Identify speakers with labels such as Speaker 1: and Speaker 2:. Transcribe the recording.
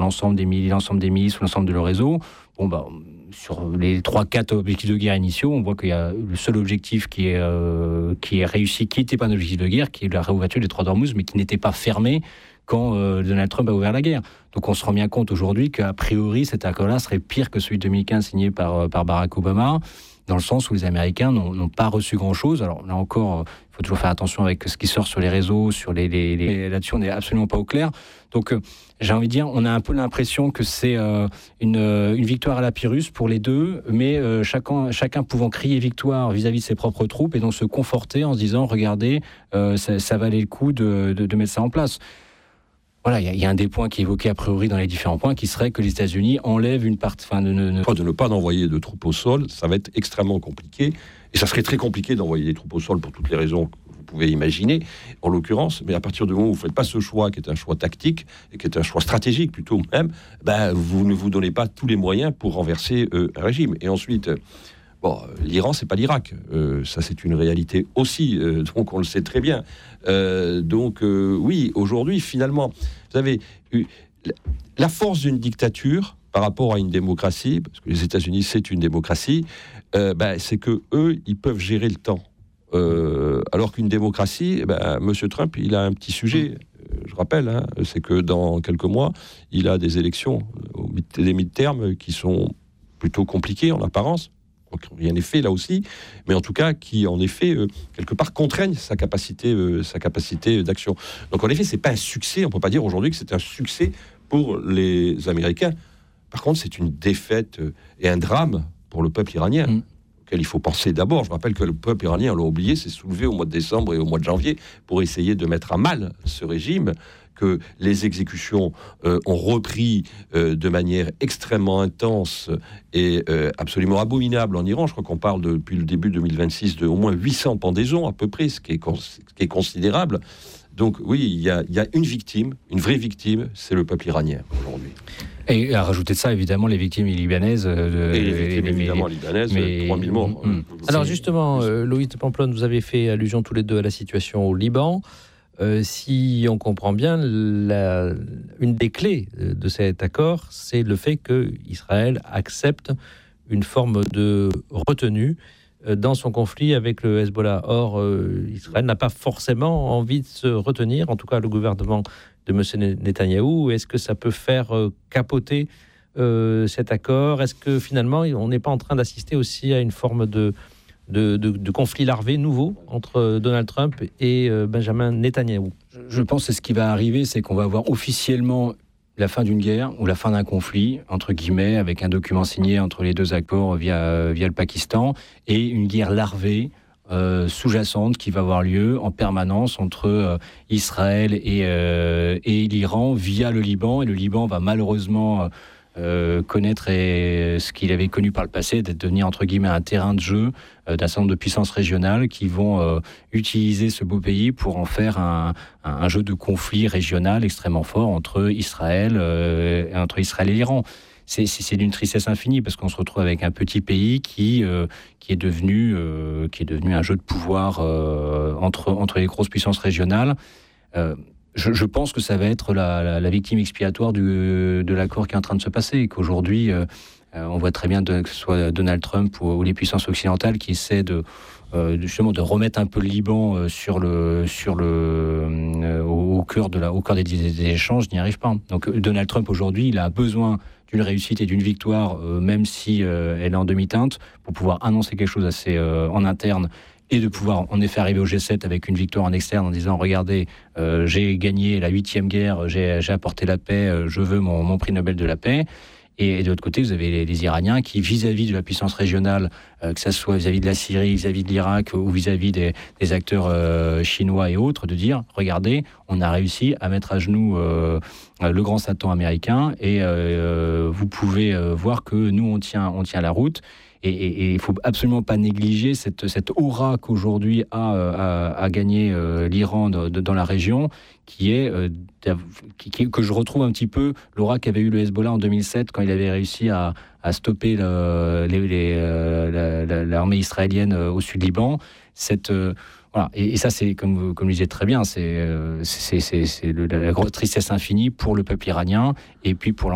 Speaker 1: l'ensemble des milices ou l'ensemble de leur réseau. Sur les 3-4 objectifs de guerre initiaux, on voit qu'il y a le seul objectif qui est réussi, qui n'était pas un objectif de guerre, qui est la réouverture des 3 d'Ormuz, mais qui n'était pas fermé quand Donald Trump a ouvert la guerre. Donc on se rend bien compte aujourd'hui qu'a priori cet accord-là serait pire que celui de 2015 signé par Barack Obama, dans le sens où les Américains n'ont pas reçu grand-chose. Alors là encore, il faut toujours faire attention avec ce qui sort sur les réseaux, là-dessus on n'est absolument pas au clair. Donc j'ai envie de dire, on a un peu l'impression que c'est une victoire à la Pyrrhus pour les deux, mais chacun pouvant crier victoire vis-à-vis de ses propres troupes et donc se conforter en se disant, regardez, ça valait le coup de mettre ça en place. Voilà, il y a un des points qui est évoqué a priori dans les différents points, qui serait que les États-Unis enlèvent une partie...
Speaker 2: De ne pas envoyer de troupes au sol, ça va être extrêmement compliqué. Et ça serait très compliqué d'envoyer des troupes au sol pour toutes les raisons que vous pouvez imaginer, en l'occurrence. Mais à partir du moment où vous ne faites pas ce choix, qui est un choix tactique, et qui est un choix stratégique plutôt même, vous ne vous donnez pas tous les moyens pour renverser un régime. Et ensuite... l'Iran, c'est pas l'Irak. Ça, c'est une réalité aussi. Donc, on le sait très bien. Oui, aujourd'hui, finalement, vous savez, la force d'une dictature par rapport à une démocratie, parce que les États-Unis, c'est une démocratie, c'est que eux, ils peuvent gérer le temps. Alors qu'une démocratie, Monsieur Trump, il a un petit sujet. Je rappelle, c'est que dans quelques mois, il a des élections, des midterms qui sont plutôt compliquées en apparence. Rien n'est fait là aussi, mais en tout cas qui en effet quelque part contraignent sa capacité d'action. Donc en effet, c'est pas un succès. On peut pas dire aujourd'hui que c'est un succès pour les Américains. Par contre, c'est une défaite et un drame pour le peuple iranien. Auquel il faut penser d'abord. Je rappelle que le peuple iranien, on l'a oublié, s'est soulevé au mois de décembre et au mois de janvier pour essayer de mettre à mal ce régime, que les exécutions ont repris de manière extrêmement intense et absolument abominable en Iran. Je crois qu'on parle depuis le début 2026 de au moins 800 pendaisons à peu près, ce qui est considérable. Donc oui, il y a une victime, une vraie victime, c'est le peuple iranien aujourd'hui.
Speaker 1: Et à rajouter de ça, évidemment, les victimes libanaises.
Speaker 2: Et les victimes évidemment libanaises, 3000 morts.
Speaker 3: Alors justement, Loïc de Pamplonne, vous avez fait allusion tous les deux à la situation au Liban. Si on comprend bien, une des clés de cet accord, c'est le fait qu'Israël accepte une forme de retenue dans son conflit avec le Hezbollah. Or, Israël n'a pas forcément envie de se retenir, en tout cas le gouvernement de M. Netanyahou. Est-ce que ça peut faire capoter cet accord ? Est-ce que finalement, on n'est pas en train d'assister aussi à une forme de conflit larvé nouveau entre Donald Trump et Benjamin Netanyahou?
Speaker 1: Je pense que ce qui va arriver, c'est qu'on va avoir officiellement la fin d'une guerre ou la fin d'un conflit, entre guillemets, avec un document signé entre les deux accords via le Pakistan, et une guerre larvée, sous-jacente, qui va avoir lieu en permanence entre Israël et l'Iran via le Liban. Et le Liban va malheureusement connaître ce qu'il avait connu par le passé, d'être devenir entre guillemets un terrain de jeu d'un certain nombre de puissances régionales qui vont utiliser ce beau pays pour en faire un jeu de conflit régional extrêmement fort entre Israël et l'Iran. C'est d'une tristesse infinie parce qu'on se retrouve avec un petit pays qui est devenu un jeu de pouvoir entre les grosses puissances régionales. Je pense que ça va être la victime expiatoire de l'accord qui est en train de se passer, et qu'aujourd'hui, on voit très bien que ce soit Donald Trump ou les puissances occidentales qui essaient justement de remettre un peu le Liban au cœur des échanges, n'y arrive pas. Donc Donald Trump aujourd'hui, il a besoin d'une réussite et d'une victoire, même si elle est en demi-teinte, pour pouvoir annoncer quelque chose assez en interne, et de pouvoir en effet arriver au G7 avec une victoire en externe en disant regardez, j'ai gagné la 8e guerre, j'ai apporté la paix, je veux mon prix Nobel de la paix. Et de l'autre côté, vous avez les Iraniens qui, vis-à-vis de la puissance régionale, que ça soit vis-à-vis de la Syrie, vis-à-vis de l'Irak ou vis-à-vis des acteurs chinois et autres, de dire regardez, on a réussi à mettre à genoux le grand Satan américain, et vous pouvez voir que nous on tient la route. Et il ne faut absolument pas négliger cette aura qu'aujourd'hui a gagné l'Iran dans la région, que je retrouve un petit peu l'aura qu'avait eu le Hezbollah en 2007 quand il avait réussi à stopper l'armée israélienne au sud Liban. Voilà. Et ça, c'est comme je disais très bien, c'est la grosse tristesse infinie pour le peuple iranien et puis pour